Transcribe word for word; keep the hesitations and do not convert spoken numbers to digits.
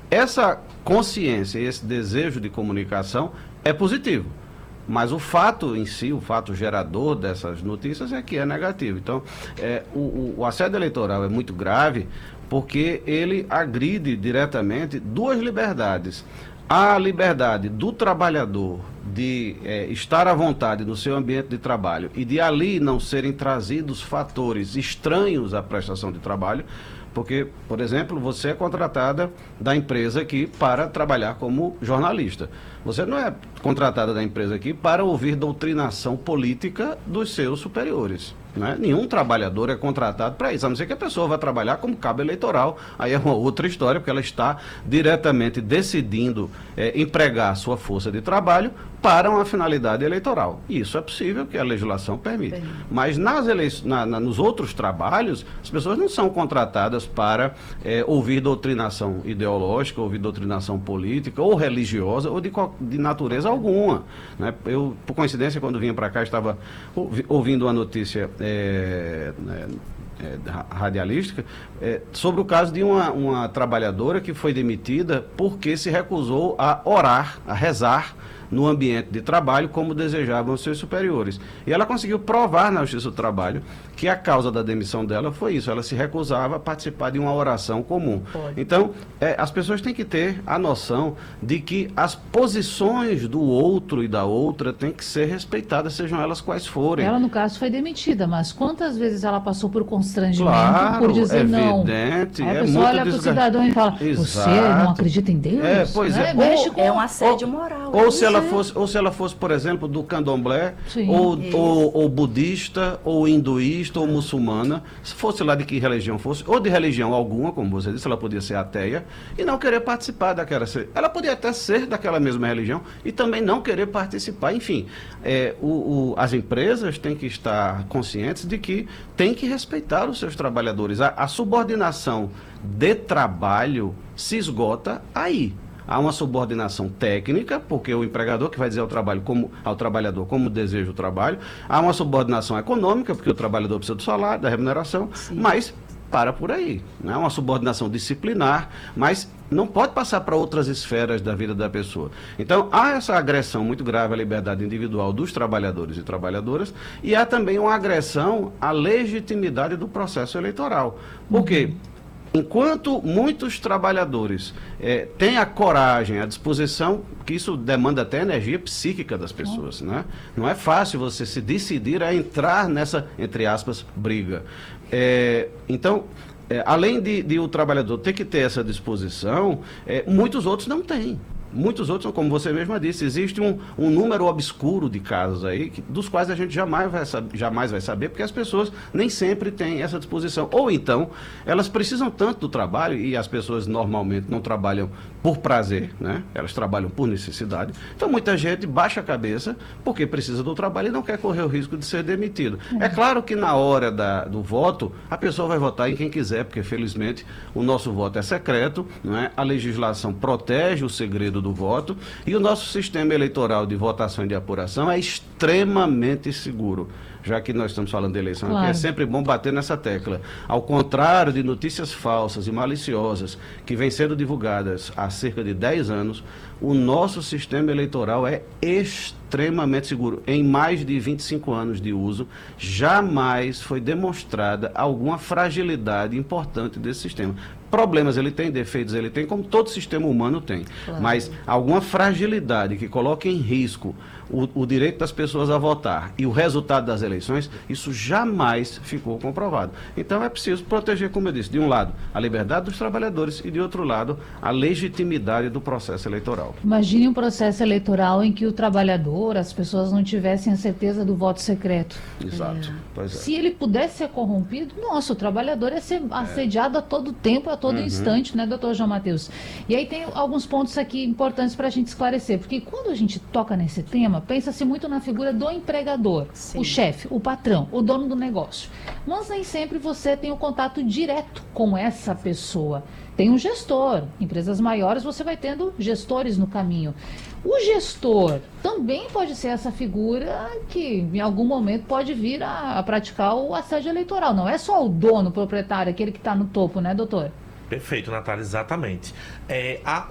essa consciência, esse desejo de comunicação é positivo. Mas o fato em si, o fato gerador dessas notícias é que é negativo. Então, é, o, o, o assédio eleitoral é muito grave porque ele agride diretamente duas liberdades. A liberdade do trabalhador de é, estar à vontade no seu ambiente de trabalho e de ali não serem trazidos fatores estranhos à prestação de trabalho, porque, por exemplo, você é contratada da empresa aqui para trabalhar como jornalista. Você não é contratada da empresa aqui para ouvir doutrinação política dos seus superiores. Né? Nenhum trabalhador é contratado para isso, a não ser que a pessoa vá trabalhar como cabo eleitoral. Aí é uma outra história, porque ela está diretamente decidindo é, empregar sua força de trabalho para uma finalidade eleitoral. E isso é possível, que a legislação permite. Bem. Mas nas eleições, na, na, nos outros trabalhos, as pessoas não são contratadas para é, ouvir doutrinação ideológica, ouvir doutrinação política ou religiosa ou de, de natureza alguma. Né? Eu, por coincidência, quando vinha para cá, estava ouvindo uma notícia É, é, é, radialística é, sobre o caso de uma, uma trabalhadora que foi demitida porque se recusou a orar, a rezar no ambiente de trabalho como desejavam os seus superiores. E ela conseguiu provar na Justiça do Trabalho que a causa da demissão dela foi isso, ela se recusava a participar de uma oração comum. Pode. Então, é, as pessoas têm que ter a noção de que as posições do outro e da outra têm que ser respeitadas, sejam elas quais forem. Ela, no caso, foi demitida, mas quantas vezes ela passou por constrangimento claro, por dizer não? Evidente, Aí a é pessoa olha desgast... para o cidadão e fala, Exato. Você não acredita em Deus? É, pois né? é. Mexe com... é um assédio ou, moral. Ou se, ela é. fosse, ou se ela fosse, por exemplo, do candomblé, Sim, ou, ou, ou budista, ou hinduísta, ou muçulmana, se fosse lá de que religião fosse, ou de religião alguma, como você disse, ela podia ser ateia, e não querer participar daquela... Ela podia até ser daquela mesma religião, e também não querer participar. Enfim, é, o, o, as empresas têm que estar conscientes de que têm que respeitar os seus trabalhadores. A, a subordinação de trabalho se esgota aí. Há uma subordinação técnica, porque o empregador que vai dizer ao, trabalho como, ao trabalhador como deseja o trabalho. Há uma subordinação econômica, porque o trabalhador precisa do salário, da remuneração, Sim. mas para por aí. Não é uma subordinação disciplinar, mas não pode passar para outras esferas da vida da pessoa. Então, há essa agressão muito grave à liberdade individual dos trabalhadores e trabalhadoras, e há também uma agressão à legitimidade do processo eleitoral. Por quê? Uhum. Enquanto muitos trabalhadores é, têm a coragem, a disposição, que isso demanda até energia psíquica das pessoas, né? Não é fácil você se decidir a entrar nessa, entre aspas, briga. É, então, é, além de, de o trabalhador ter que ter essa disposição, é, muitos outros não têm. Muitos outros, como você mesma disse, existe um, um número obscuro de casos aí, que, dos quais a gente jamais vai, jamais vai saber, porque as pessoas nem sempre têm essa disposição. Ou então, elas precisam tanto do trabalho, e as pessoas normalmente não trabalham por prazer, né? Elas trabalham por necessidade. Então, muita gente baixa a cabeça porque precisa do trabalho e não quer correr o risco de ser demitido. É, é claro que na hora da, do voto, a pessoa vai votar em quem quiser, porque felizmente o nosso voto é secreto, não é? A legislação protege o segredo do voto, e o nosso sistema eleitoral de votação e de apuração é extremamente seguro. Já que nós estamos falando de eleição, claro. Aqui é sempre bom bater nessa tecla. Ao contrário de notícias falsas e maliciosas que vêm sendo divulgadas há cerca de dez anos, o nosso sistema eleitoral é extremamente seguro. Em mais de vinte e cinco anos de uso, jamais foi demonstrada alguma fragilidade importante desse sistema. Problemas ele tem, defeitos ele tem, como todo sistema humano tem. Claro. Mas alguma fragilidade que coloque em risco o, o direito das pessoas a votar e o resultado das eleições, isso jamais ficou comprovado. Então é preciso proteger, como eu disse, de um lado a liberdade dos trabalhadores e de outro lado a legitimidade do processo eleitoral. Imagine um processo eleitoral em que o trabalhador, as pessoas não tivessem a certeza do voto secreto. Exato. É. Pois é. Se ele pudesse ser corrompido, nossa, o trabalhador ia ser assediado a todo tempo, a todo uhum. instante, né, doutor João Matheus? E aí tem alguns pontos aqui importantes para a gente esclarecer, porque quando a gente toca nesse tema, pensa-se muito na figura do empregador, Sim. o chefe, o patrão, o dono do negócio. Mas nem sempre você tem o contato direto com essa pessoa. Tem um gestor. Empresas maiores você vai tendo gestores no caminho. O gestor também pode ser essa figura que em algum momento pode vir a, a praticar o assédio eleitoral. Não é só o dono, o proprietário, aquele que está no topo, né, doutor? Perfeito, Natália, exatamente. É, a,